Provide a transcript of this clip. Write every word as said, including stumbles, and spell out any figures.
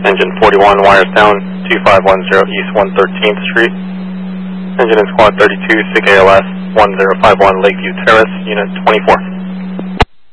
Engine forty-one, wires down, two five one zero East one thirteenth Street. Engine in squad thirty-two, SIG A L S one zero five one Lakeview Terrace, unit twenty-four.